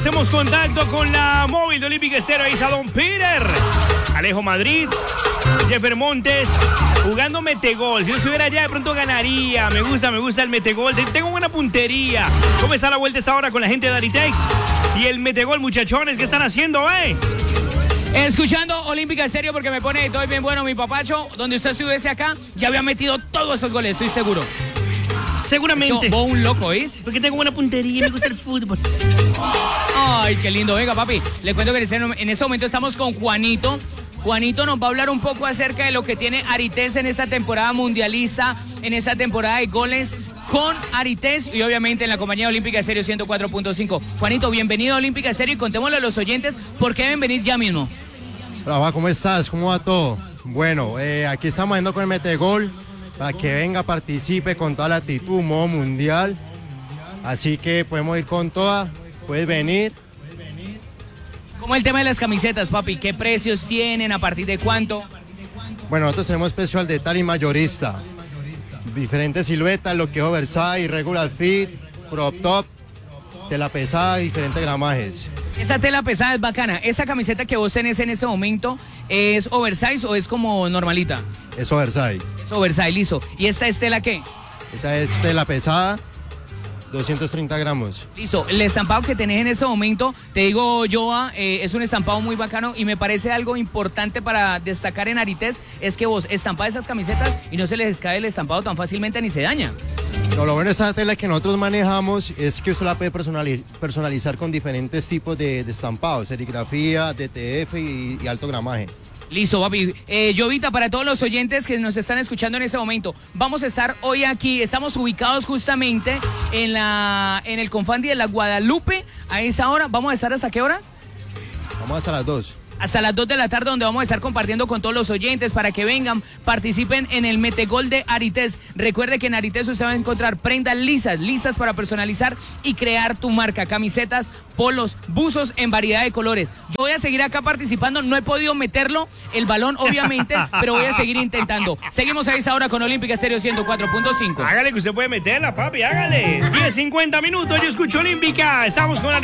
hacemos contacto con la móvil de Olímpica Estéreo. Ahí está Don Peter, Alejo Madrid, Jeffer Montes, jugando metegol. Si yo estuviera allá, de pronto ganaría. Me gusta el metegol. Tengo buena puntería. ¿Cómo está la vuelta esta hora con la gente de Aritex? Y el metegol, muchachones, ¿qué están haciendo, Escuchando Olímpica Estéreo porque me pone todo bien bueno mi papacho. Donde usted estuviese acá, ya había metido todos esos goles, estoy seguro. Seguramente. Vos un loco, ¿es? Porque tengo buena puntería y me gusta el fútbol. Ay, qué lindo. Venga, papi, le cuento que en este momento estamos con Juanito. Juanito nos va a hablar un poco acerca de lo que tiene Arites en esta temporada mundialista, en esta temporada de goles con Arites y obviamente en la compañía Olímpica Estéreo 104.5. Juanito, bienvenido a Olímpica Estéreo y contémosle a los oyentes por qué deben venir ya mismo. Rafa, ¿cómo estás? ¿Cómo va todo? Bueno, aquí estamos yendo con el metegol para que venga, participe con toda la actitud, modo mundial. Así que podemos ir con toda, puedes venir. ¿Cómo el tema de las camisetas, papi? ¿Qué precios tienen? ¿A partir de cuánto? Bueno, nosotros tenemos precio al detalle y mayorista. Diferentes siluetas, lo que es oversize, regular fit, crop top, tela pesada, diferentes gramajes. Esa tela pesada es bacana. ¿Esa camiseta que vos tenés en ese momento es oversize o es como normalita? Es oversize. Es oversize, listo. ¿Y esta es tela qué? Esa es tela pesada, 230 gramos. Listo, el estampado que tenés en ese momento, te digo, Joa, es un estampado muy bacano y me parece algo importante para destacar en Arites, es que vos estampás esas camisetas y no se les cae el estampado tan fácilmente ni se daña. No, lo bueno de esta tela que nosotros manejamos es que usted la puede personalizar con diferentes tipos de estampados, serigrafía, DTF y alto gramaje. Listo, papi. Jovita, para todos los oyentes que nos están escuchando en ese momento, vamos a estar hoy aquí, estamos ubicados justamente en el Confandi de la Guadalupe, a esa hora. ¿Vamos a estar hasta qué horas? Vamos hasta las 2. Hasta las 2 de la tarde, donde vamos a estar compartiendo con todos los oyentes para que vengan, participen en el Metegol de Arites. Recuerde que en Arites usted va a encontrar prendas listas para personalizar y crear tu marca. Camisetas, polos, buzos en variedad de colores. Yo voy a seguir acá participando, no he podido meterlo, el balón obviamente, pero voy a seguir intentando. Seguimos a esa hora con Olímpica Estéreo 104.5. Hágale que usted puede meterla, papi, hágale. 10:50 minutos, yo escucho Olímpica. Estamos con